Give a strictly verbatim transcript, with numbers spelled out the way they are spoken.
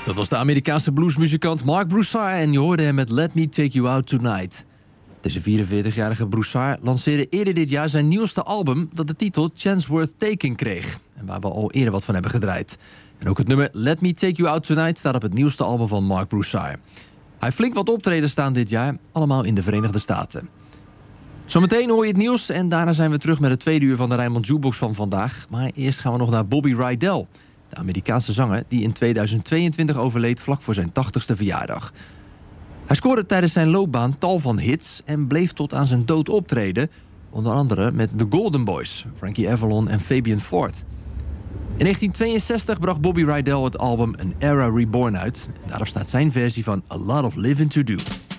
Dat was de Amerikaanse bluesmuzikant Mark Broussard en je hoorde hem met Let Me Take You Out Tonight. Deze vierenveertigjarige Broussard lanceerde eerder dit jaar zijn nieuwste album dat de titel Chance Worth Taking kreeg. En waar we al eerder wat van hebben gedraaid. En ook het nummer Let Me Take You Out Tonight staat op het nieuwste album van Mark Broussard. Hij heeft flink wat optredens staan dit jaar, allemaal in de Verenigde Staten. Zometeen hoor je het nieuws en daarna zijn we terug met het tweede uur van de Rijnmond Jukebox van vandaag. Maar eerst gaan we nog naar Bobby Rydell, de Amerikaanse zanger die in tweeduizend tweeëntwintig overleed vlak voor zijn tachtigste verjaardag. Hij scoorde tijdens zijn loopbaan tal van hits en bleef tot aan zijn dood optreden, onder andere met The Golden Boys, Frankie Avalon en Fabian Ford. In negentien tweeënzestig bracht Bobby Rydell het album An Era Reborn uit. En daarop staat zijn versie van A Lot of Living to Do.